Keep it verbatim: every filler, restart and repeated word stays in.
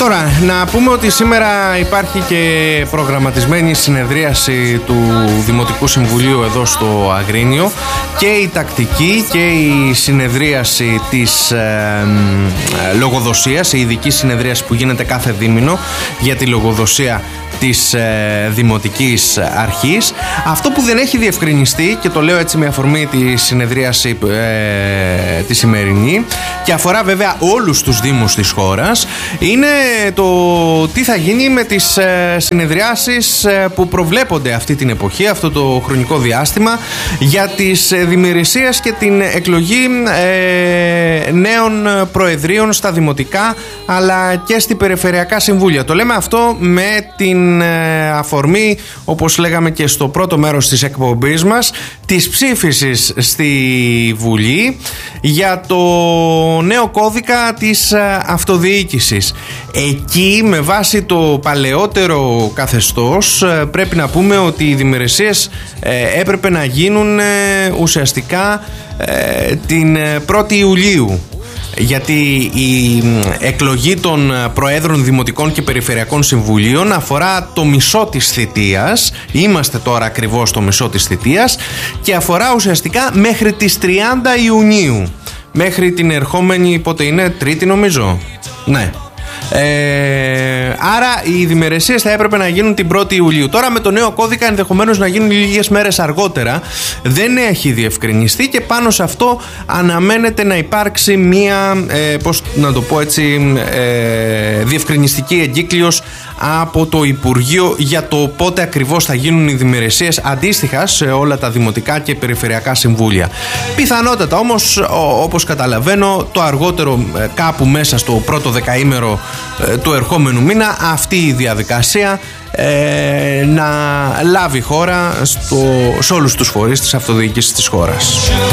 Τώρα, να πούμε ότι σήμερα υπάρχει και προγραμματισμένη συνεδρίαση του Δημοτικού Συμβουλίου εδώ στο Αγρίνιο, και η τακτική και η συνεδρίαση της ε, ε, λογοδοσίας, η ειδική συνεδρίαση που γίνεται κάθε δίμηνο για τη λογοδοσία της ε, Δημοτικής Αρχής. Αυτό που δεν έχει διευκρινιστεί, και το λέω έτσι με αφορμή τη συνεδρίαση ε, τη σημερινή, και αφορά βέβαια όλους τους δήμους της χώρας, είναι το τι θα γίνει με τις ε, συνεδριάσεις ε, που προβλέπονται αυτή την εποχή, αυτό το χρονικό διάστημα, για τις ε, δημιουργίες και την εκλογή ε, νέων προεδρίων στα δημοτικά αλλά και στη περιφερειακά συμβούλια. Το λέμε αυτό με την ε, αφορμή, όπως λέγαμε και στο πρώτο μέρος της εκπομπής μας, της ψήφισης στη Βουλή για το νέο κώδικα της αυτοδιοίκησης. Εκεί, με βάση το παλαιότερο καθεστώς, πρέπει να πούμε ότι οι δημιουργίες ε, έπρεπε να γίνουν ε, ουσιαστικά ε, την πρώτη Ιουλίου, γιατί η εκλογή των προέδρων δημοτικών και περιφερειακών συμβουλίων αφορά το μισό της θητείας. Είμαστε τώρα ακριβώς το μισό της θητείας και αφορά ουσιαστικά μέχρι τις τριάντα Ιουνίου, μέχρι την ερχόμενη, πότε είναι, Τρίτη νομίζω, ναι. Ε, άρα οι διμερεσίες θα έπρεπε να γίνουν την πρώτη Ιουλίου. Τώρα με το νέο κώδικα ενδεχομένως να γίνουν λίγες μέρες αργότερα. Δεν έχει διευκρινιστεί και πάνω σε αυτό αναμένεται να υπάρξει μία, ε, πώς να το πω έτσι, ε, διευκρινιστική εγκύκλειος από το Υπουργείο για το πότε ακριβώς θα γίνουν οι διμερεσίες αντίστοιχα σε όλα τα δημοτικά και περιφερειακά συμβούλια. Πιθανότατα όμως, όπως καταλαβαίνω, το αργότερο κάπου μέσα στο πρώτο δεκαήμερο του ερχόμενου μήνα αυτή η διαδικασία ε, να λάβει χώρα στο, σε όλους τους φορείς της αυτοδιοίκησης της χώρας.